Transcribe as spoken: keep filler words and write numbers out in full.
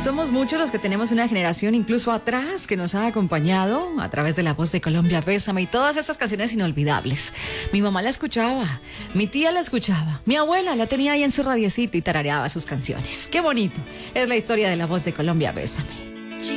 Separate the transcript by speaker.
Speaker 1: Somos muchos los que tenemos una generación incluso atrás que nos ha acompañado a través de La Voz de Colombia, Bésame y todas estas canciones inolvidables. Mi mamá la escuchaba, mi tía la escuchaba, mi abuela la tenía ahí en su radiecito y tarareaba sus canciones. ¡Qué bonito! Es la historia de La Voz de Colombia, Bésame.